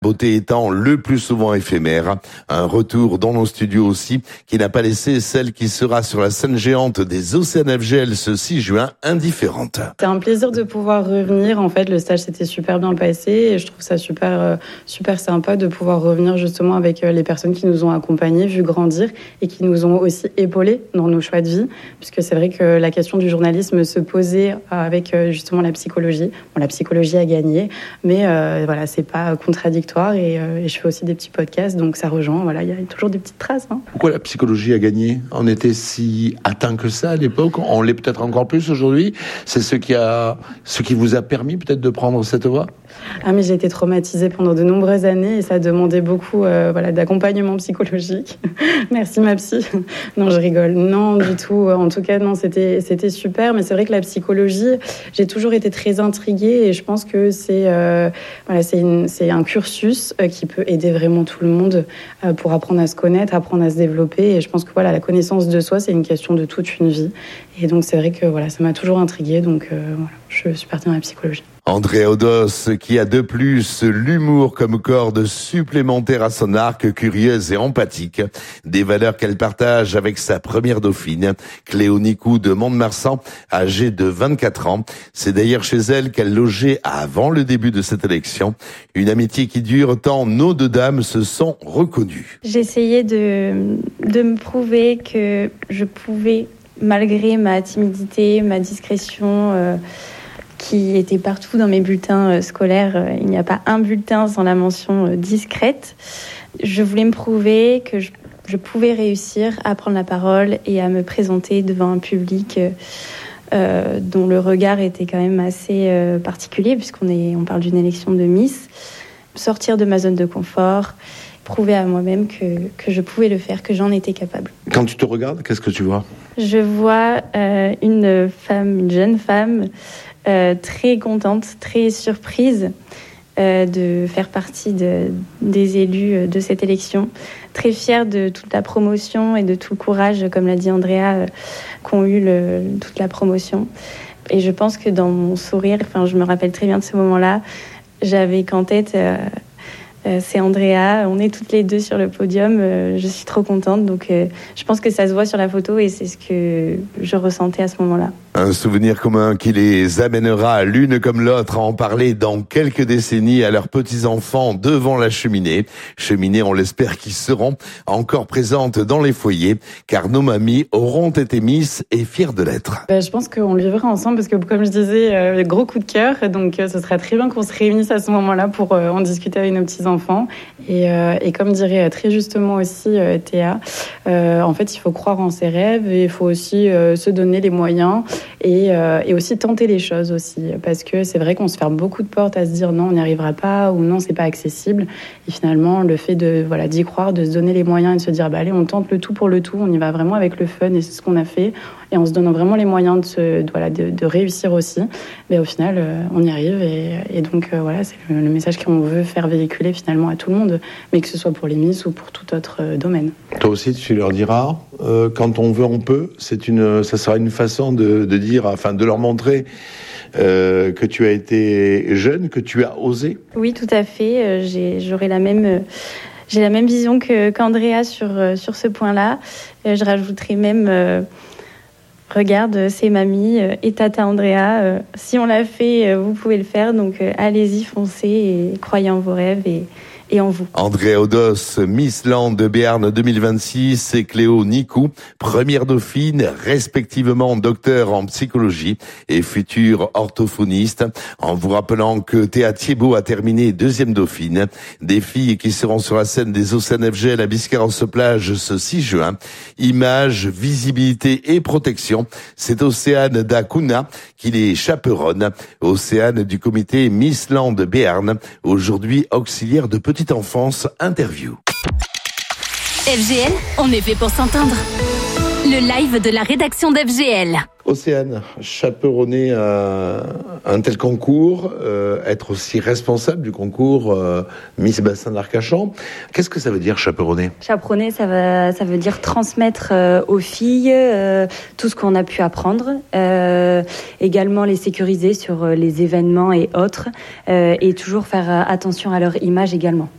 Beauté étant le plus souvent éphémère. Un retour dans nos studios aussi, qui n'a pas laissé celle qui sera sur la scène géante des Océanes FGL ce 6 juin indifférente. C'est un plaisir de pouvoir revenir. En fait, le stage s'était super bien passé et je trouve ça super sympa de pouvoir revenir justement avec les personnes qui nous ont accompagnés, vu grandir et qui nous ont aussi épaulés dans nos choix de vie. Puisque c'est vrai que la question du journalisme se posait avec justement la psychologie. Bon, la psychologie a gagné, mais voilà, c'est pas contradictoire. Et je fais aussi des petits podcasts, donc ça rejoint. Voilà, il y a toujours des petites traces. Pourquoi la psychologie a gagné ? On était si atteint que ça à l'époque. On l'est peut-être encore plus aujourd'hui. C'est ce qui vous a permis peut-être de prendre cette voie ? Ah, mais j'ai été traumatisée pendant de nombreuses années et ça demandait beaucoup d'accompagnement psychologique. Merci ma psy. Non, je rigole. Non, du tout. En tout cas, non, c'était super. Mais c'est vrai que la psychologie, j'ai toujours été très intriguée et je pense que c'est un cursus qui peut aider vraiment tout le monde pour apprendre à se connaître, apprendre à se développer. Et je pense que la connaissance de soi, c'est une question de toute une vie. Et donc, c'est vrai que ça m'a toujours intriguée. Donc, je suis partie dans la psychologie. Andrea Odos, qui a de plus l'humour comme corde supplémentaire à son arc, curieuse et empathique. Des valeurs qu'elle partage avec sa première dauphine, Cléo Nicou de Mont-de-Marsan, âgée de 24 ans. C'est d'ailleurs chez elle qu'elle logeait avant le début de cette élection. Une amitié qui dure tant nos deux dames se sont reconnues. J'essayais de me prouver que je pouvais, malgré ma timidité, ma discrétion, qui était partout dans mes bulletins scolaires. Il n'y a pas un bulletin sans la mention discrète. Je voulais me prouver que je pouvais réussir à prendre la parole et à me présenter devant un public dont le regard était quand même assez particulier, puisqu'on parle d'une élection de Miss. Sortir de ma zone de confort, prouver à moi-même que je pouvais le faire, que j'en étais capable. Quand tu te regardes, qu'est-ce que tu vois ? Je vois une jeune femme, très contente, très surprise de faire partie des élus de cette élection, très fière de toute la promotion et de tout le courage, comme l'a dit Andrea, qu'ont eu toute la promotion. Et je pense que dans mon sourire, je me rappelle très bien de ce moment-là, j'avais qu'en tête c'est Andrea, on est toutes les deux sur le podium, je suis trop contente, donc je pense que ça se voit sur la photo et c'est ce que je ressentais à ce moment-là. Un souvenir commun qui les amènera l'une comme l'autre à en parler dans quelques décennies à leurs petits-enfants devant la cheminée. Cheminée, on l'espère, qui seront encore présentes dans les foyers, car nos mamies auront été Miss et fières de l'être. Je pense qu'on le vivra ensemble parce que, comme je disais, gros coup de cœur, donc ce serait très bien qu'on se réunisse à ce moment-là pour en discuter avec nos petits-enfants. Et comme dirait très justement aussi Théa, en fait, il faut croire en ses rêves et il faut aussi se donner les moyens et aussi tenter les choses aussi, parce que c'est vrai qu'on se ferme beaucoup de portes à se dire non, on n'y arrivera pas ou non, c'est pas accessible. Et finalement, le fait d'y croire, de se donner les moyens et de se dire allez, on tente le tout pour le tout, on y va vraiment avec le fun et c'est ce qu'on a fait. Et en se donnant vraiment les moyens de réussir aussi, mais au final, on y arrive. Et donc, c'est le message qu'on veut faire véhiculer finalement à tout le monde, mais que ce soit pour les Miss ou pour tout autre domaine. Toi aussi, tu leur diras, quand on veut, on peut. Ça sera une façon de dire, de leur montrer que tu as été jeune, que tu as osé. Oui, tout à fait. J'ai la même vision qu'Andrea sur ce point-là. Je rajouterai même... Regarde, c'est mamie et tata Andrea. Si on l'a fait, vous pouvez le faire. Donc, allez-y, foncez et croyez en vos rêves et en vous. Andrea Odos, Miss Land de Béarn 2026 et Cléo Nicou, première dauphine, respectivement docteur en psychologie et future orthophoniste. En vous rappelant que Théa Thiebaud a terminé deuxième dauphine. Des filles qui seront sur la scène des Océanes FGL à Biscarrosse-Plage ce 6 juin. Images, visibilité et protection. C'est Océane Dacuna qui les chaperonne. Océane du comité Miss Land Béarn, aujourd'hui auxiliaire de petite enfance, interview. FGL, on est fait pour s'entendre. Le live de la rédaction d'FGL. Océane, chaperonner un tel concours, être aussi responsable du concours Miss Bassin d'Arcachon, qu'est-ce que ça veut dire chaperonner ? Chaperonner, ça veut dire transmettre aux filles tout ce qu'on a pu apprendre, également les sécuriser sur les événements et autres, et toujours faire attention à leur image également.